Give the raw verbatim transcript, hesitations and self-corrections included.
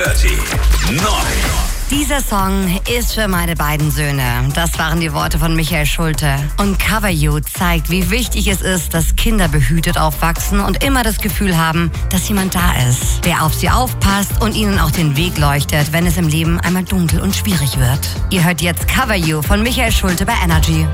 dreißig. Neu. Dieser Song ist für meine beiden Söhne. Das waren die Worte von Michael Schulte. Und Cover You zeigt, wie wichtig es ist, dass Kinder behütet aufwachsen und immer das Gefühl haben, dass jemand da ist, der auf sie aufpasst und ihnen auch den Weg leuchtet, wenn es im Leben einmal dunkel und schwierig wird. Ihr hört jetzt Cover You von Michael Schulte bei Energy.